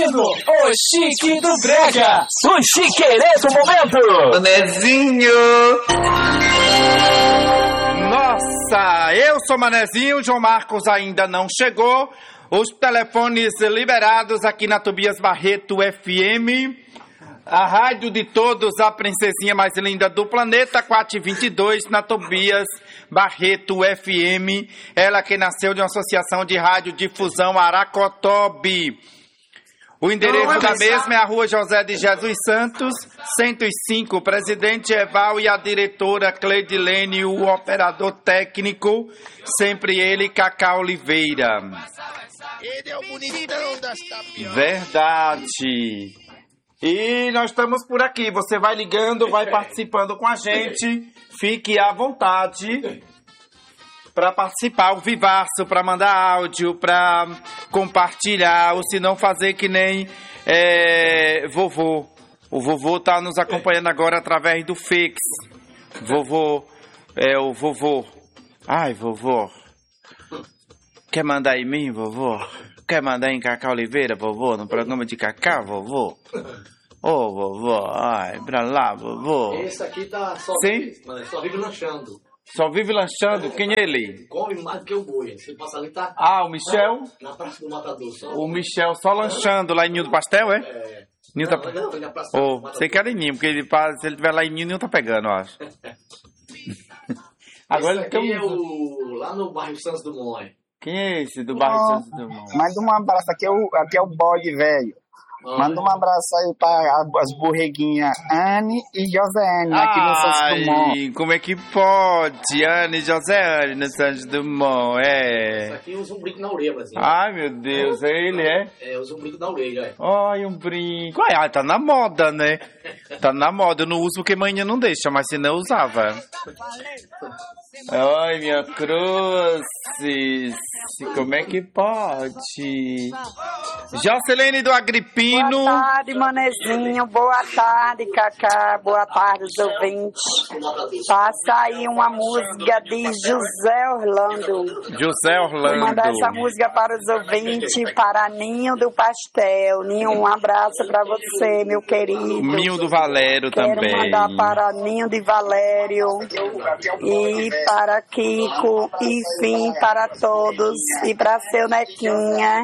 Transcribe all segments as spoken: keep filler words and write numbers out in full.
O chique do brega, o chiqueirê do momento. Manezinho. Nossa, eu sou Manezinho, o João Marcos ainda não chegou. Os telefones liberados aqui na Tobias Barreto F M. A rádio de todos, a princesinha mais linda do planeta, quatro e vinte e dois, na Tobias Barreto F M. Ela que nasceu de uma associação de rádio difusão Aracotobi. O endereço da mesma é a Rua José de Jesus Santos, cento e cinco, Presidente Eval e a diretora Cleidilene, o operador técnico, sempre ele, Cacá Oliveira. Ele é o bonitão das tapiocas. Verdade. E nós estamos por aqui, você vai ligando, vai participando com a gente, fique à vontade para participar, ao vivaço, para mandar áudio, para compartilhar, ou se não fazer que nem é, vovô. O vovô tá nos acompanhando agora através do Fix. Vovô, é o vovô. Ai, vovô. Quer mandar em mim, vovô? Quer mandar em Cacá Oliveira, vovô? No programa de Cacá, vovô? Ô, oh, vovô, ai, pra lá, vovô. Esse aqui tá só, Sim? Vive, só vive lanchando. Só vive lanchando? Quem é ele? Come mais do que o boi. Se passar ali, tá... Ah, o Michel? Na, na Praça do Matador. Só... O Michel só lanchando lá em Ninho do Pastel, é? É... Ninho não, tá... não, ele é na Praça oh, do Matador. Você quer em Ninho, porque ele, se ele tiver lá em Ninho, Ninho tá pegando, eu acho. Agora esse ele tem aqui um... é o... lá no bairro Santos Dumont. Quem é esse do bairro oh, Santos Dumont? Manda um abraço, aqui é o, aqui é o bode, velho. Ah, manda um abraço aí para as borreguinhas Anne e Josiane aqui no Santos Dumont. Como é que pode? Anne e Josiane no Santos Dumont, é. Isso aqui usa um brinco na orelha, Brasil. Ai, meu Deus, é ele, é? É, usa um brinco na orelha, é. Ai, um brinco. Ai, tá na moda, né? Tá na moda. Eu não uso porque manhã não deixa, mas se não usava. Ai, minha cruzes. Como é que pode? Jocelene do Agripino. Boa tarde, Manezinho. Boa tarde, Cacá. Boa tarde, os ouvintes. Passa aí uma música de José Orlando. José Orlando. Vou mandar essa música para os ouvintes, para Ninho do Pastel. Ninho, um abraço para você, meu querido. Ninho do Valério Quero também. Quero mandar para Ninho de Valério e para Kiko, enfim, para todos. E para seu Nequinha.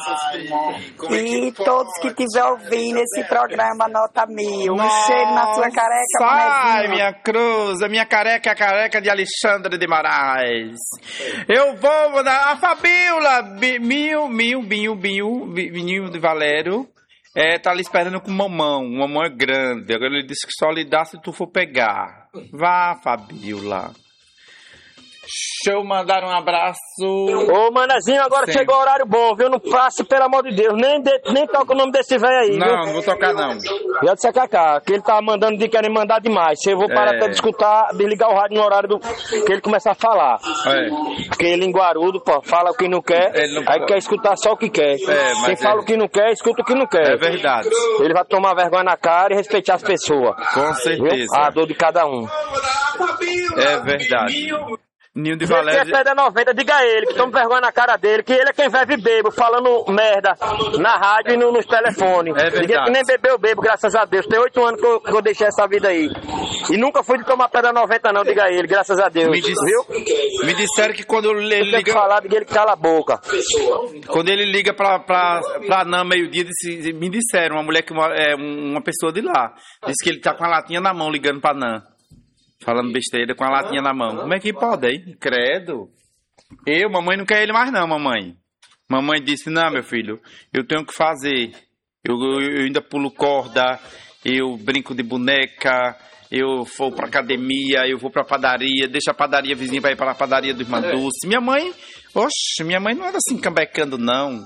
E todos que estiver ouvindo esse programa Nota Mil. Um cheiro na sua careca, Ai, minha cruz, a minha careca é a careca de Alexandre de Moraes. Eu vou mandar a Fabiola, Mil, Mil, Binho, Binho, Binho de Valério. É, tá ali esperando com mamão. O mamão é grande. Agora ele disse que só lhe dá se tu for pegar. Vá, Fabiola. Deixa eu mandar um abraço. Ô, Manazinho, agora Sim. chegou o horário bom, viu? Não passe, pelo amor de Deus. Nem, de, nem toca o nome desse velho aí, Não, viu? não vou tocar, não. Já disse a Cacá, que ele tá mandando de querer mandar demais. Se eu vou parar é. até de escutar, desligar o rádio no horário do, que ele começar a falar. É. Porque ele linguarudo, pô, fala o que não quer, não aí pode. Quer escutar só o que quer. É, Quem é. fala o que não quer, escuta o que não quer. É verdade. Ele vai tomar vergonha na cara e respeitar as pessoas. Com certeza. Viu? A dor de cada um. É verdade. Ninho de Valério. Se é da noventa, diga a ele, que toma vergonha na cara dele, que ele é quem vive bebo, falando merda na rádio e no, nos telefones. É verdade. Diga que nem bebeu bebo, graças a Deus. Tem oito anos que eu, que eu deixei essa vida aí. E nunca fui de tomar pedra noventa não, diga a ele, graças a Deus. Me, diz, viu? me disseram que quando ele liga... Tem que falar, diga ele que cala a boca. Quando ele liga pra, pra, pra Nã meio-dia, me disseram, uma mulher que é uma pessoa de lá, disse que ele tá com a latinha na mão ligando pra Nã. Falando besteira com a latinha na mão. Como é que pode, hein? Credo. Eu, mamãe não quer ele mais não, mamãe. Mamãe disse, não, meu filho, eu tenho que fazer. Eu, eu, eu ainda pulo corda, eu brinco de boneca, eu vou pra academia, eu vou pra padaria, deixa a padaria vizinha pra ir pra padaria do Irmã Dulce. Minha mãe, oxe, minha mãe não era assim cambecando, não.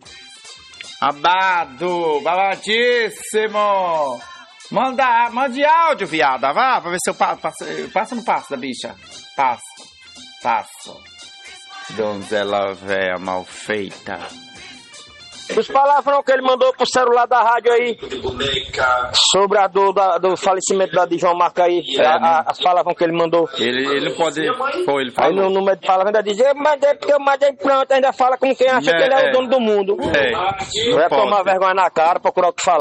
Abado, babadíssimo. Manda, mande áudio, viada, vá, pra ver se eu passo, passo, passo ou não passo da bicha? Passo, passo. Donzela véia mal feita. Os palavrão que ele mandou pro celular da rádio aí sobre a do, da, do falecimento da de João Marco aí, É, a, né? a, as palavrão que ele mandou. Ele, ele não pode. Pô, ele Aí falou. no número de palavrão ainda diz, eu mandei porque eu mandei pronto, ainda fala como quem acha É, que ele é, é. o dono do mundo. É, não Vai pode. tomar vergonha na cara, procurar o que falar.